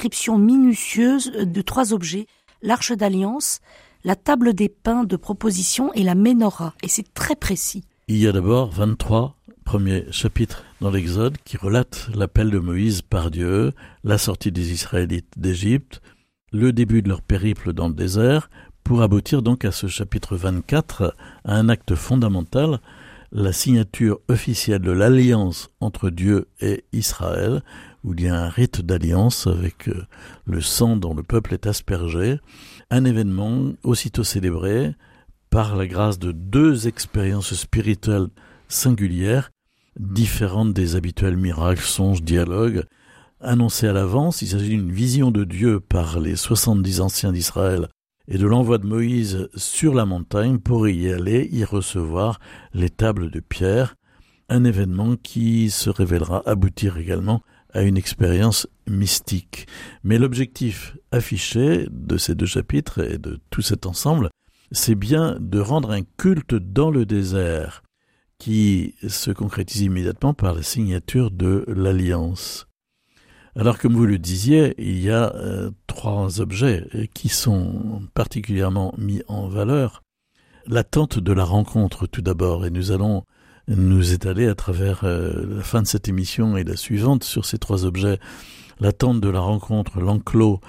description minutieuse de 3 objets, l'arche d'alliance, la table des pains de proposition et la ménorah. Et c'est très précis. Il y a d'abord 23 premiers chapitres dans l'Exode qui relatent l'appel de Moïse par Dieu, la sortie des Israélites d'Égypte, le début de leur périple dans le désert, pour aboutir donc à ce chapitre 24, à un acte fondamental, la signature officielle de l'alliance entre Dieu et Israël, où il y a un rite d'alliance avec le sang dont le peuple est aspergé, un événement aussitôt célébré par la grâce de 2 expériences spirituelles singulières, différentes des habituels miracles, songes, dialogues, annoncés à l'avance. Il s'agit d'une vision de Dieu par les 70 anciens d'Israël et de l'envoi de Moïse sur la montagne pour y aller, y recevoir les tables de pierre, un événement qui se révélera aboutir également à une expérience mystique. Mais l'objectif affiché de ces 2 chapitres et de tout cet ensemble, c'est bien de rendre un culte dans le désert qui se concrétise immédiatement par la signature de l'Alliance. Alors, comme vous le disiez, il y a 3 objets qui sont particulièrement mis en valeur. La tente de la rencontre, tout d'abord, et nous allons nous étaler à travers la fin de cette émission et la suivante sur ces 3 objets. La tente de la rencontre, l'enclos,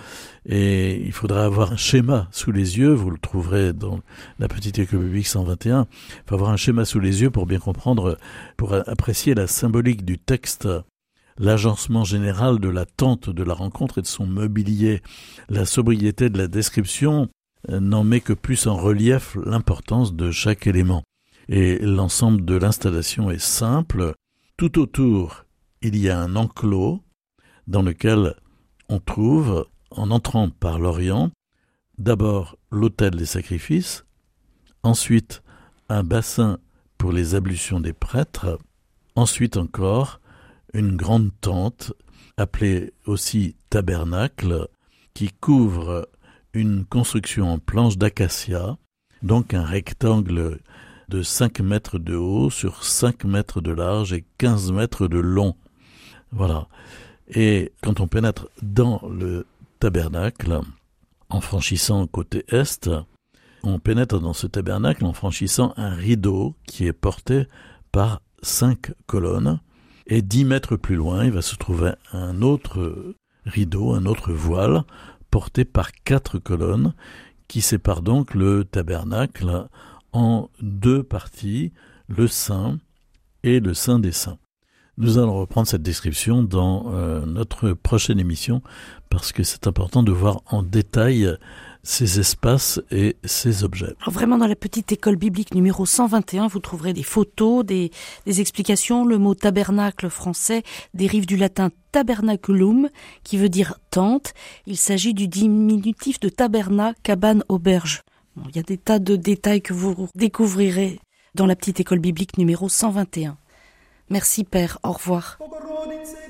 et il faudra avoir un schéma sous les yeux, vous le trouverez dans la petite école biblique 121, il faut avoir un schéma sous les yeux pour bien comprendre, pour apprécier la symbolique du texte, l'agencement général de la tente de la rencontre et de son mobilier. La sobriété de la description n'en met que plus en relief l'importance de chaque élément. Et l'ensemble de l'installation est simple. Tout autour, il y a un enclos dans lequel on trouve, en entrant par l'Orient, d'abord l'autel des sacrifices, ensuite un bassin pour les ablutions des prêtres, ensuite encore une grande tente, appelée aussi tabernacle, qui couvre une construction en planches d'acacia, donc un rectangle de 5 mètres de haut sur 5 mètres de large et 15 mètres de long. Voilà. Et quand on pénètre dans le tabernacle, en franchissant côté est, on pénètre dans ce tabernacle en franchissant un rideau qui est porté par 5 colonnes. Et 10 mètres plus loin, il va se trouver un autre rideau, un autre voile, porté par 4 colonnes, qui séparent donc le tabernacle en 2 parties, le Saint et le Saint des Saints. Nous allons reprendre cette description dans notre prochaine émission, parce que c'est important de voir en détail ces espaces et ces objets. Alors vraiment, dans la petite école biblique numéro 121, vous trouverez des photos, des explications. Le mot tabernacle français dérive du latin tabernaculum, qui veut dire tente. Il s'agit du diminutif de taberna, cabane, auberge. Bon, il y a des tas de détails que vous découvrirez dans la petite école biblique numéro 121. Merci Père, au revoir.